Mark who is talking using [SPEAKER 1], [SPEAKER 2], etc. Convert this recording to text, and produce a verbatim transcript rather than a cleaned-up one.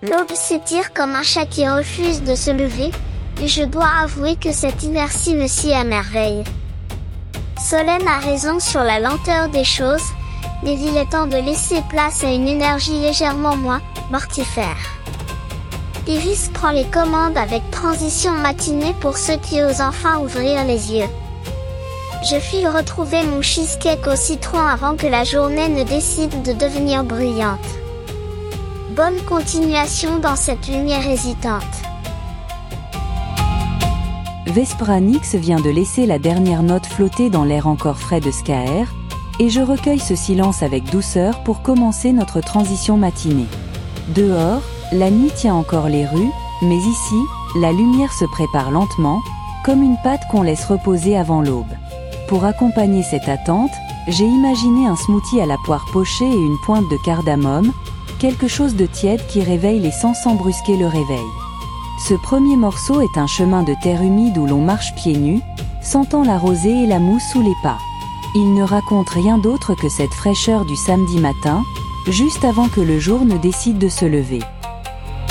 [SPEAKER 1] L'aube s'étire comme un chat qui refuse de se lever, et je dois avouer que cette inertie me scie à merveille. Solène a raison sur la lenteur des choses, mais il est temps de laisser place à une énergie légèrement moins mortifère. Iris prend les commandes avec transition matinée pour ceux qui osent enfin ouvrir les yeux. Je file retrouver mon cheesecake au citron avant que la journée ne décide de devenir bruyante. Bonne continuation dans cette lumière hésitante.
[SPEAKER 2] Vespranix vient de laisser la dernière note flotter dans l'air encore frais de Skaer, et je recueille ce silence avec douceur pour commencer notre transition matinée. Dehors, la nuit tient encore les rues, mais ici, la lumière se prépare lentement, comme une pâte qu'on laisse reposer avant l'aube. Pour accompagner cette attente, j'ai imaginé un smoothie à la poire pochée et une pointe de cardamome, quelque chose de tiède qui réveille les sens sans brusquer le réveil. Ce premier morceau est un chemin de terre humide où l'on marche pieds nus, sentant la rosée et la mousse sous les pas. Il ne raconte rien d'autre que cette fraîcheur du samedi matin, juste avant que le jour ne décide de se lever.